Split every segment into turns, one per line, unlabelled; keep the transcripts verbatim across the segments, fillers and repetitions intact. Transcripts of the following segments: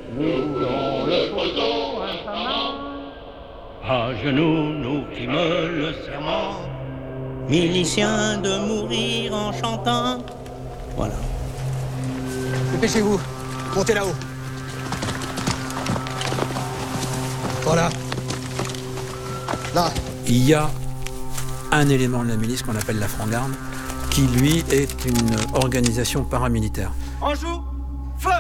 Nous voulons le photo infamant. À genoux, nous fîmes le serment. Miliciens de mourir en chantant. Voilà.
Dépêchez-vous, montez là-haut. Voilà. Là.
Il y a un élément de la milice qu'on appelle la Franc-Garde, qui lui est une organisation paramilitaire.
En joue, feu!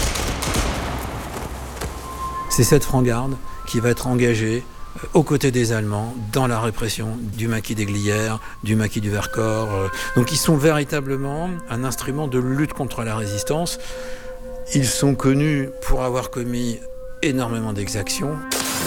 C'est cette Franc-Garde qui va être engagée aux côtés des Allemands dans la répression du maquis des Glières, du maquis du Vercors. Donc ils sont véritablement un instrument de lutte contre la résistance. Ils sont connus pour avoir commis énormément d'exactions.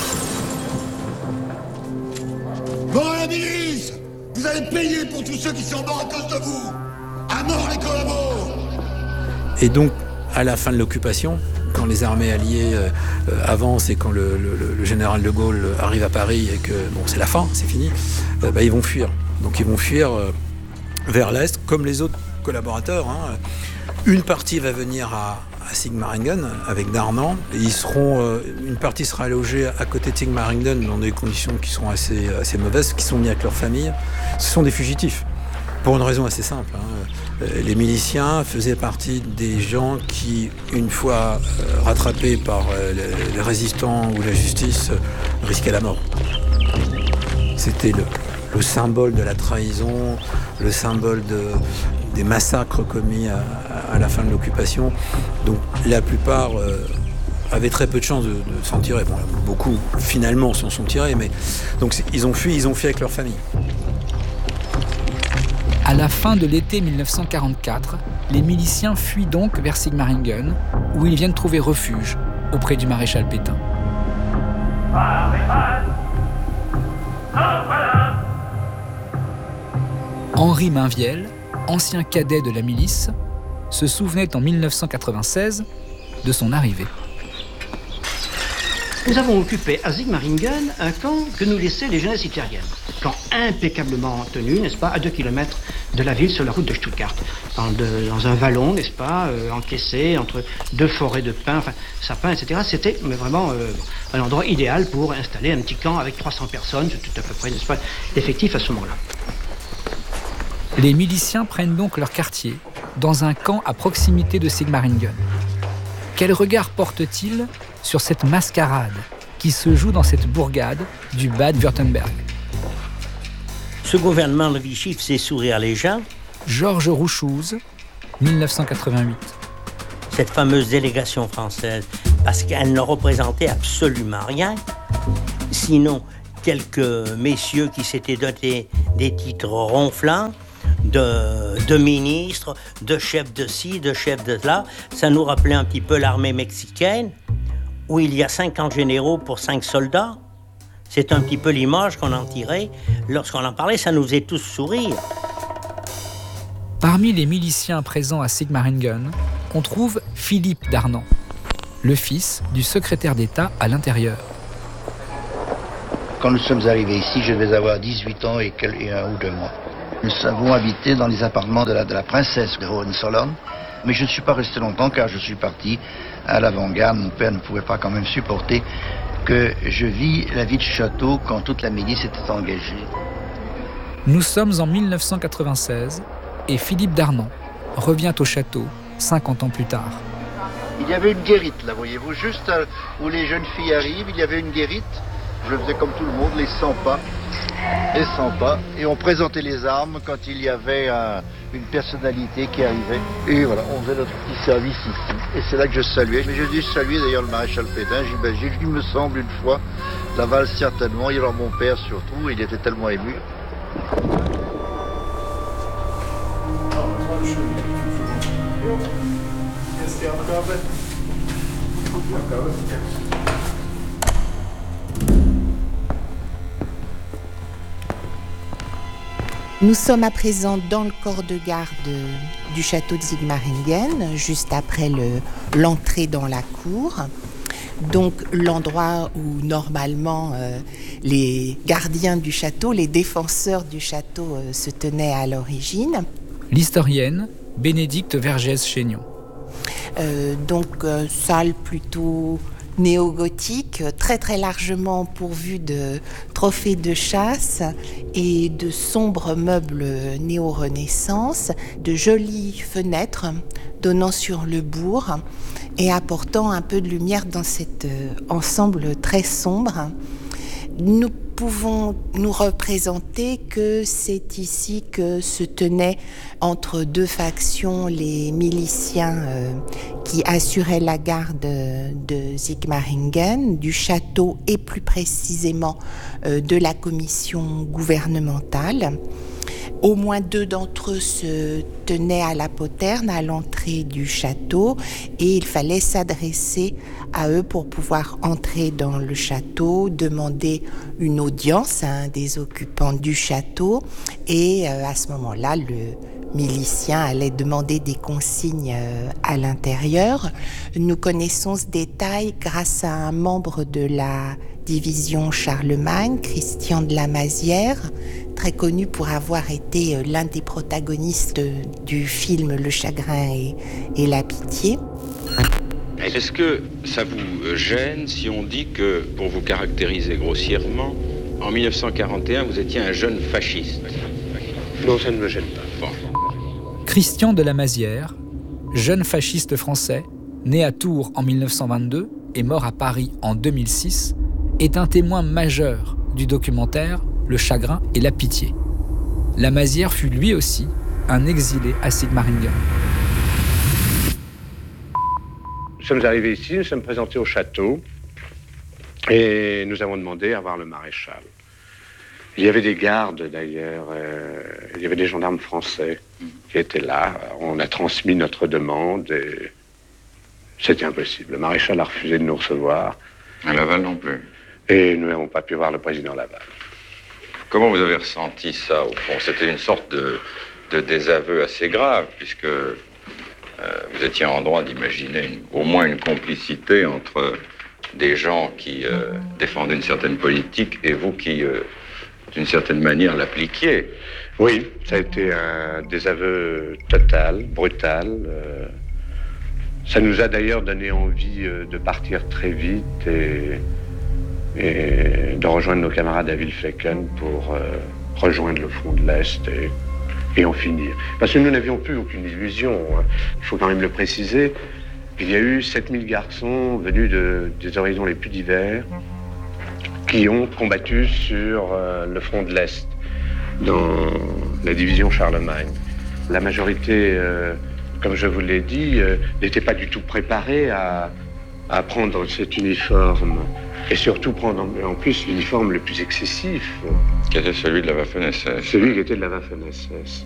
Bon, la milice! Vous allez payer pour tous ceux qui sont morts à cause de vous! À mort les collabos!
Et donc, à la fin de l'occupation, quand les armées alliées euh, avancent et quand le, le, le général de Gaulle arrive à Paris et que bon, c'est la fin, c'est fini, euh, bah, ils vont fuir. Donc ils vont fuir euh, vers l'Est, comme les autres collaborateurs. Hein. Une partie va venir à, à Sigmaringen avec Darnand. Et ils seront, euh, une partie sera logée à côté de Sigmaringen dans des conditions qui sont assez, assez mauvaises, qui sont mis avec leur famille. Ce sont des fugitifs. Pour une raison assez simple. Hein. Les miliciens faisaient partie des gens qui, une fois euh, rattrapés par euh, les, les résistants ou la justice, euh, risquaient la mort. C'était le, le symbole de la trahison, le symbole de, des massacres commis à, à la fin de l'occupation. Donc la plupart euh, avaient très peu de chances de, de s'en tirer. Bon, beaucoup, finalement, s'en sont tirés, mais donc ils ont fui, ils ont fui avec leur famille.
À la fin de l'été mille neuf cent quarante-quatre, les miliciens fuient donc vers Sigmaringen, où ils viennent trouver refuge auprès du maréchal Pétain. Henri Mainviel, ancien cadet de la milice, se souvenait en mille neuf cent quatre-vingt-seize de son arrivée.
Nous avons occupé à Sigmaringen un camp que nous laissaient les jeunesses hitlériennes. Camp impeccablement tenu, n'est-ce pas, à deux kilomètres de la ville sur la route de Stuttgart. Dans, de, dans un vallon, n'est-ce pas, euh, encaissé entre deux forêts de pins, enfin, sapins, et cetera. C'était mais vraiment euh, un endroit idéal pour installer un petit camp avec trois cents personnes. C'était à peu près, n'est-ce pas, l'effectif à ce moment-là.
Les miliciens prennent donc leur quartier dans un camp à proximité de Sigmaringen. Quel regard portent-ils sur cette mascarade qui se joue dans cette bourgade du Bade-Württemberg?
Ce gouvernement de Vichy faisait sourire les gens.
Georges Rouchouz, mille neuf cent quatre-vingt-huit.
Cette fameuse délégation française, parce qu'elle ne représentait absolument rien, sinon quelques messieurs qui s'étaient dotés des titres ronflants, de, de ministres, de chefs de ci, de chefs de là. Ça nous rappelait un petit peu l'armée mexicaine, où il y a cinquante généraux pour cinq soldats. C'est un petit peu l'image qu'on en tirait. Lorsqu'on en parlait, ça nous faisait tous sourire.
Parmi les miliciens présents à Sigmaringen, on trouve Philippe Darnand, le fils du secrétaire d'État à l'Intérieur.
Quand nous sommes arrivés ici, je devais avoir dix-huit ans et, quel, et un ou deux mois. Nous avons habité dans les appartements de la, de la princesse de Hohenzollern, mais je ne suis pas resté longtemps car je suis parti à l'avant-garde. Mon père ne pouvait pas quand même supporter que je vis la vie de château quand toute la milice était engagée.
Nous sommes en mille neuf cent quatre-vingt-seize et Philippe Darnand revient au château cinquante ans plus tard.
Il y avait une guérite là, voyez-vous, juste où les jeunes filles arrivent, il y avait une guérite. Je faisais comme tout le monde, les cent pas, les cent pas, et on présentait les armes quand il y avait un, une personnalité qui arrivait. Et voilà, on faisait notre petit service ici. Et c'est là que je saluais. Mais j'ai dû saluer d'ailleurs le maréchal Pétain, j'imagine, il me semble une fois, la valse certainement, et alors mon père surtout, il était tellement ému.
Nous sommes à présent dans le corps de garde du château de Sigmaringen, juste après le, l'entrée dans la cour. Donc l'endroit où normalement euh, les gardiens du château, les défenseurs du château euh, se tenaient à l'origine.
L'historienne Bénédicte Vergès-Chénion.
Euh, donc, euh, salle plutôt néo-gothique, très très largement pourvue de trophées de chasse et de sombres meubles néo-renaissance, de jolies fenêtres donnant sur le bourg et apportant un peu de lumière dans cet euh, ensemble très sombre. Nous pouvons nous représenter que c'est ici que se tenaient entre deux factions les miliciens euh, qui assuraient la garde de Sigmaringen, du château et plus précisément euh, de la commission gouvernementale. Au moins deux d'entre eux se tenaient à la poterne, à l'entrée du château, et il fallait s'adresser à eux pour pouvoir entrer dans le château, demander une audience à un des occupants du château, et euh, à ce moment-là, le milicien allait demander des consignes euh, à l'intérieur. Nous connaissons ce détail grâce à un membre de la division Charlemagne, Christian de la Mazière, très connu pour avoir été l'un des protagonistes du film Le Chagrin et, et la Pitié.
Est-ce que ça vous gêne si on dit que, pour vous caractériser grossièrement, en mille neuf cent quarante et un, vous étiez un jeune fasciste?
Non, ça ne me gêne pas.
Bon.
Christian de la Mazière, jeune fasciste français, né à Tours en mille neuf cent vingt-deux et mort à Paris en deux mille six, est un témoin majeur du documentaire Le Chagrin et la Pitié. La Mazière fut lui aussi un exilé à Sigmaringen.
Nous sommes arrivés ici, nous sommes présentés au château et nous avons demandé à voir le maréchal. Il y avait des gardes d'ailleurs, euh, il y avait des gendarmes français qui étaient là. On a transmis notre demande et c'était impossible. Le maréchal a refusé de nous recevoir.
À Laval non plus.
Et nous n'avons pas pu voir le président Laval.
Comment vous avez ressenti ça, au fond? C'était une sorte de, de désaveu assez grave, puisque euh, vous étiez en droit d'imaginer une, au moins une complicité entre des gens qui euh, défendent une certaine politique et vous qui, euh, d'une certaine manière, l'appliquiez.
Oui, ça a été un désaveu total, brutal. Euh, ça nous a d'ailleurs donné envie euh, de partir très vite et... et de rejoindre nos camarades à Villeflecken pour euh, rejoindre le front de l'Est et, et en finir. Parce que nous n'avions plus aucune illusion, hein. Il faut quand même le préciser. Il y a eu sept mille garçons venus de, des horizons les plus divers qui ont combattu sur euh, le front de l'Est, dans la division Charlemagne. La majorité, euh, comme je vous l'ai dit, euh, n'était pas du tout préparée à, à prendre cet uniforme. Et surtout prendre en, en plus l'uniforme le plus excessif.
Qui était celui de la Waffen-S S.
Celui qui était de la Waffen-S S.